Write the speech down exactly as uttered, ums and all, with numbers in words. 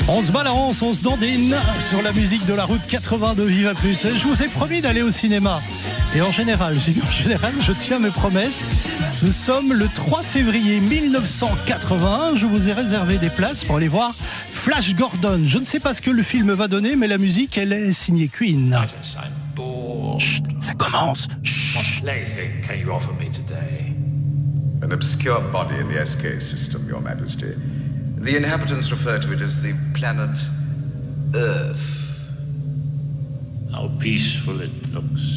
On se balance, on se dandine sur la musique de la route quatre-vingt-deux Viva Plus. Je vous ai promis d'aller au cinéma. Et en général, je dis en général, je tiens mes promesses. Nous sommes le trois février mille neuf cent quatre-vingt-un. Je vous ai réservé des places pour aller voir Flash Gordon. Je ne sais pas ce que le film va donner, mais la musique, elle est signée Queen. Chut, ça commence. Chut. An obscure body in the S K system, Your Majesty. The inhabitants refer to it as the planet Earth. How peaceful it looks.